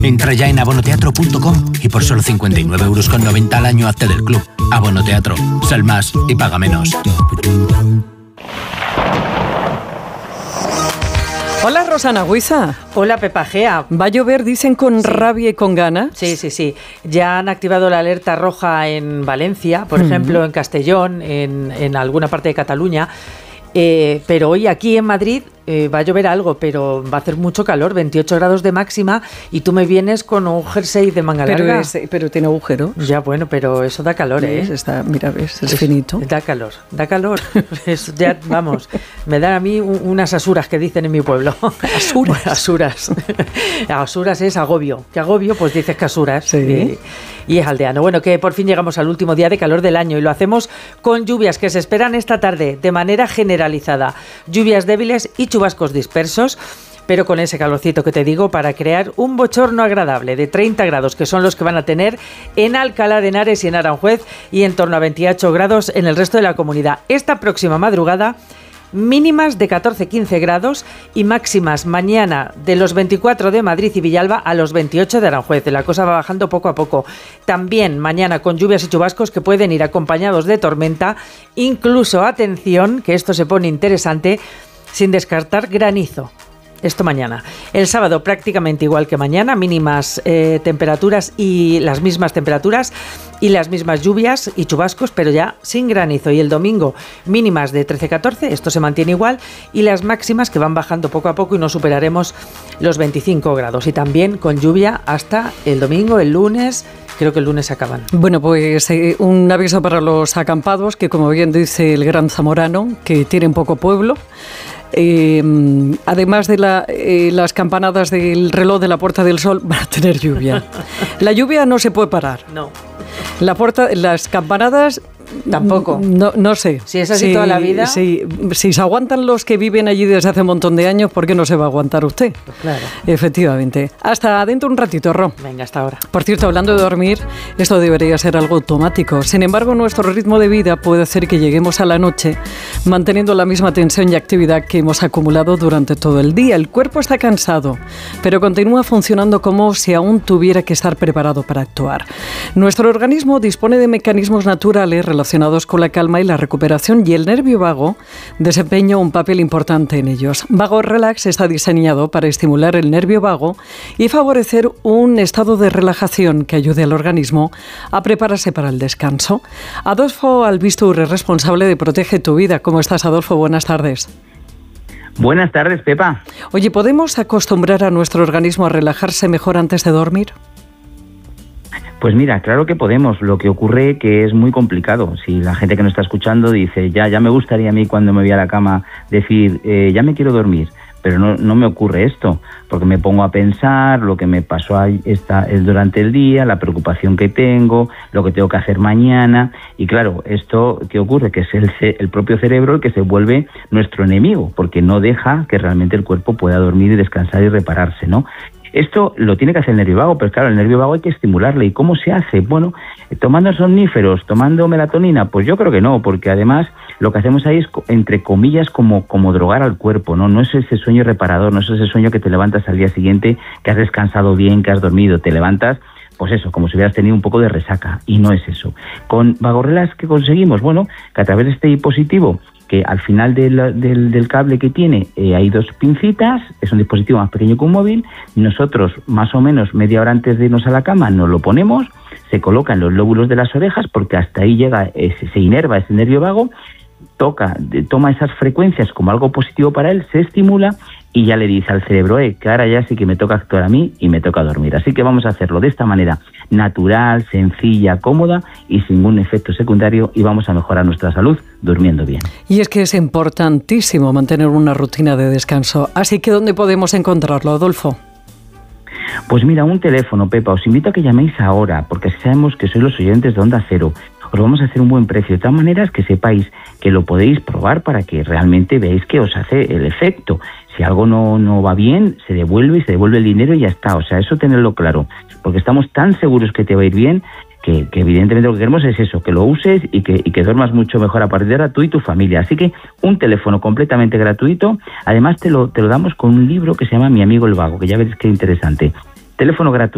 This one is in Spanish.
Entra ya en abonoteatro.com y por solo 59,90 € al año hazte del club. Abonoteatro. Sal más y paga menos. Hola, Rosana Huiza. Hola, Pepa Gea. ¿Va a llover, dicen, con rabia y con ganas? Sí. Ya han activado la alerta roja en Valencia, por ejemplo, en Castellón, en alguna parte de Cataluña. Pero hoy aquí en Madrid va a llover algo, pero va a hacer mucho calor, 28 grados de máxima, y tú me vienes con un jersey de manga larga. Pero tiene agujeros. Ya, bueno, pero eso da calor, ¿eh? Mira, ves, es finito. Da calor. Eso ya, vamos, me dan a mí unas asuras que dicen en mi pueblo. Asuras. Asuras es agobio. ¿Qué agobio? Pues dices que asuras. Sí. Y es aldeano. Bueno, que por fin llegamos al último día de calor del año y lo hacemos con lluvias que se esperan esta tarde de manera generalizada. Lluvias débiles y chubascos dispersos, pero con ese calorcito que te digo, para crear un bochorno agradable de 30 grados, que son los que van a tener en Alcalá de Henares y en Aranjuez, y en torno a 28 grados en el resto de la comunidad. Esta próxima madrugada, mínimas de 14-15 grados y máximas mañana de los 24 de Madrid y Villalba a los 28 de Aranjuez. La cosa va bajando poco a poco. También mañana con lluvias y chubascos que pueden ir acompañados de tormenta, incluso, atención, que esto se pone interesante, sin descartar granizo. Esto mañana. El sábado prácticamente igual que mañana, mínimas temperaturas y las mismas temperaturas y las mismas lluvias y chubascos, pero ya sin granizo. Y el domingo mínimas de 13-14, esto se mantiene igual, y las máximas que van bajando poco a poco y no superaremos los 25 grados. Y también con lluvia hasta el domingo, el lunes. Creo que el lunes acaban. Bueno, pues un aviso para los acampados, que como bien dice el gran zamorano, que tienen poco pueblo. Además de las campanadas del reloj de la Puerta del Sol, van a tener lluvia. La lluvia no se puede parar. No. Las campanadas tampoco. No sé. Si es así toda la vida. Si se aguantan los que viven allí desde hace un montón de años, ¿por qué no se va a aguantar usted? Pues claro. Efectivamente. Hasta dentro un ratito, Ro. Venga, hasta ahora. Por cierto, hablando de dormir, esto debería ser algo automático. Sin embargo, nuestro ritmo de vida puede hacer que lleguemos a la noche manteniendo la misma tensión y actividad que hemos acumulado durante todo el día. El cuerpo está cansado, pero continúa funcionando como si aún tuviera que estar preparado para actuar. Nuestro organismo dispone de mecanismos naturales relacionados con la calma y la recuperación, y el nervio vago desempeña un papel importante en ellos. Vago Relax está diseñado para estimular el nervio vago y favorecer un estado de relajación que ayude al organismo a prepararse para el descanso. Adolfo Albistur es responsable de Protege tu Vida. ¿Cómo estás, Adolfo? Buenas tardes. Buenas tardes, Pepa. Oye, ¿podemos acostumbrar a nuestro organismo a relajarse mejor antes de dormir? Pues mira, claro que podemos. Lo que ocurre que es muy complicado. Si la gente que nos está escuchando dice, ya me gustaría a mí cuando me voy a la cama decir, ya me quiero dormir, pero no me ocurre esto, porque me pongo a pensar lo que me pasó durante el día, la preocupación que tengo, lo que tengo que hacer mañana, y claro, esto ¿qué ocurre? Que es el propio cerebro el que se vuelve nuestro enemigo, porque no deja que realmente el cuerpo pueda dormir y descansar y repararse, ¿no? Esto lo tiene que hacer el nervio vago, pero claro, el nervio vago hay que estimularle. ¿Y cómo se hace? Bueno, tomando somníferos, tomando melatonina, pues yo creo que no, porque además lo que hacemos ahí es, entre comillas, como drogar al cuerpo, ¿no? No es ese sueño reparador, no es ese sueño que te levantas al día siguiente, que has descansado bien, que has dormido, te levantas, pues eso, como si hubieras tenido un poco de resaca, y no es eso. Con Vago Relax, ¿qué conseguimos? Bueno, que a través de este dispositivo, que al final del cable que tiene hay dos pincitas, es un dispositivo más pequeño que un móvil, nosotros más o menos media hora antes de irnos a la cama nos lo ponemos, se coloca en los lóbulos de las orejas, porque hasta ahí llega, se inerva ese nervio vago, toma esas frecuencias como algo positivo para él, se estimula y ya le dice al cerebro, que ahora ya sí que me toca actuar a mí y me toca dormir. Así que vamos a hacerlo de esta manera natural, sencilla, cómoda y sin ningún efecto secundario, y vamos a mejorar nuestra salud durmiendo bien. Y es que es importantísimo mantener una rutina de descanso. Así que, ¿dónde podemos encontrarlo, Adolfo? Pues mira, un teléfono, Pepa. Os invito a que llaméis ahora, porque así sabemos que sois los oyentes de Onda Cero. Os vamos a hacer un buen precio, de tal manera que sepáis que lo podéis probar para que realmente veáis que os hace el efecto. Si algo no va bien, se devuelve el dinero y ya está. O sea, eso tenerlo claro, porque estamos tan seguros que te va a ir bien que evidentemente lo que queremos es eso, que lo uses y que duermas mucho mejor a partir de ahora tú y tu familia. Así que un teléfono completamente gratuito. Además te lo damos con un libro que se llama Mi amigo el vago, que ya veréis qué interesante. Teléfono gratuito.